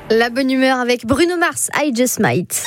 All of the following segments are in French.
La bonne humeur avec Bruno Mars, I Just Might.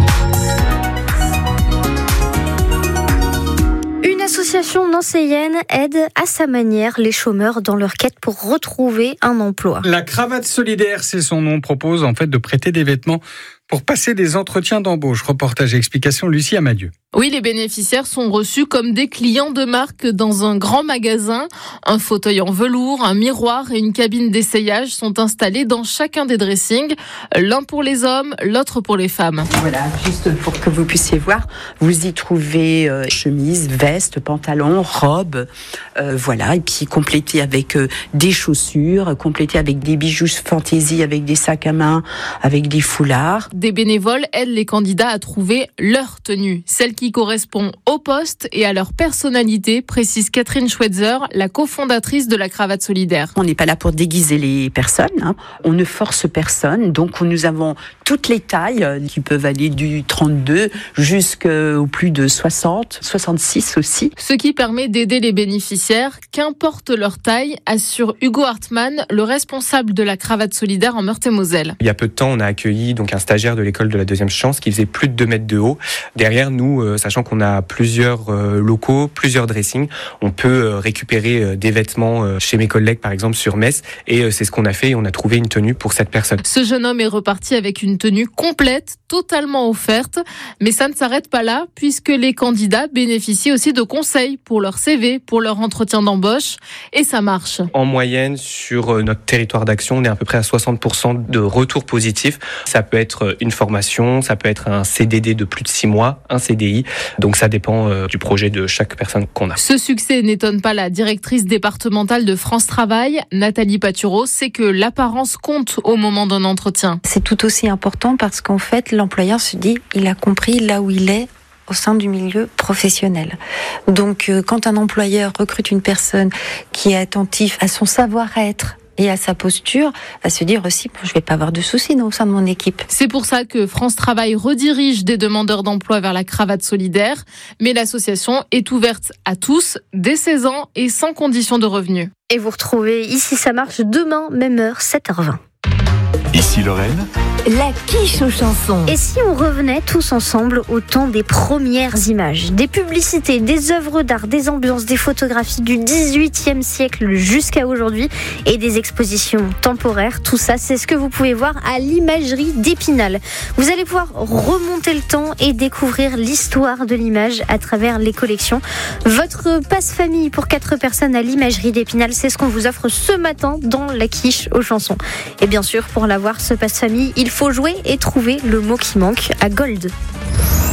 Une association nancéienne aide à sa manière les chômeurs dans leur quête pour retrouver un emploi. La Cravate Solidaire, c'est son nom, propose en fait de prêter des vêtements pour passer des entretiens d'embauche. Reportage et explication, Lucie Amadieu. Oui, les bénéficiaires sont reçus comme des clients de marque dans un grand magasin. Un fauteuil en velours, un miroir et une cabine d'essayage sont installés dans chacun des dressings. L'un pour les hommes, l'autre pour les femmes. Voilà, juste pour que vous puissiez voir, vous y trouvez chemise, veste, pantalon, robe, voilà, et puis complété avec des chaussures, complété avec des bijoux fantaisie, avec des sacs à main, avec des foulards. Des bénévoles aident les candidats à trouver leur tenue, celle qui correspond au poste et à leur personnalité, précise Catherine Schweitzer, la cofondatrice de la Cravate Solidaire. On n'est pas là pour déguiser les personnes, on ne force personne, donc nous avons toutes les tailles qui peuvent aller du 32 jusqu'au plus de 60, 66 aussi. Ce qui permet d'aider les bénéficiaires, qu'importe leur taille, assure Hugo Hartmann, le responsable de la Cravate Solidaire en Meurthe-et-Moselle. Il y a peu de temps, on a accueilli donc un stagiaire de l'école de la deuxième chance qui faisait plus de 2 mètres de haut. Derrière nous, sachant qu'on a plusieurs locaux, plusieurs dressings, on peut récupérer des vêtements chez mes collègues par exemple sur Metz, et c'est ce qu'on a fait et on a trouvé une tenue pour cette personne. Ce jeune homme est reparti avec une tenue complète, totalement offerte, mais ça ne s'arrête pas là puisque les candidats bénéficient aussi de conseils pour leur CV, pour leur entretien d'embauche, et ça marche. En moyenne, sur notre territoire d'action, on est à peu près à 60% de retours positifs. Ça peut être une formation, ça peut être un CDD de plus de 6 mois, un CDI. Donc ça dépend du projet de chaque personne qu'on a. Ce succès n'étonne pas la directrice départementale de France Travail, Nathalie Patureau, c'est que l'apparence compte au moment d'un entretien. C'est tout aussi important parce qu'en fait, l'employeur se dit, il a compris là où il est au sein du milieu professionnel. Donc, quand un employeur recrute une personne qui est attentive à son savoir-être, et à sa posture, va se dire aussi, je vais pas avoir de soucis au sein de mon équipe. C'est pour ça que France Travail redirige des demandeurs d'emploi vers la Cravate Solidaire, mais l'association est ouverte à tous, dès 16 ans et sans condition de revenu. Et vous retrouvez Ici ça marche demain, même heure, 7h20. Ici Lorraine, la quiche aux chansons. Et si on revenait tous ensemble au temps des premières images, des publicités, des œuvres d'art, des ambiances, des photographies du XVIIIe siècle jusqu'à aujourd'hui et des expositions temporaires, tout ça c'est ce que vous pouvez voir à l'imagerie d'Épinal. Vous allez pouvoir remonter le temps et découvrir l'histoire de l'image à travers les collections. Votre passe-famille pour 4 personnes à l'imagerie d'Épinal, c'est ce qu'on vous offre ce matin dans la quiche aux chansons. Et bien sûr, pour l'avoir, ce passe-famille, il faut jouer et trouver le mot qui manque à Gold.